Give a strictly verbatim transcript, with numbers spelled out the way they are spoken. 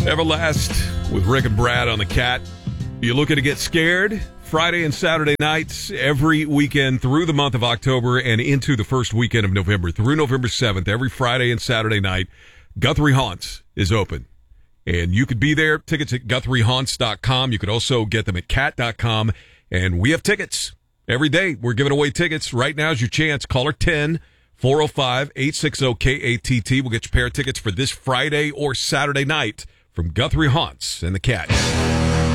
Everlast with Rick and Brad on the Cat. You looking to get scared? Friday and Saturday nights, every weekend through the month of October and into the first weekend of November, through November seventh, every Friday and Saturday night, Guthrie Haunts is open. And you could be there. Tickets at guthrie haunts dot com. You could also get them at cat dot com. And we have tickets. Every day we're giving away tickets. Right now is your chance. Caller ten, four oh five, eight six zero, K A T T. We'll get you a pair of tickets for this Friday or Saturday night from Guthrie Haunts and the Cat.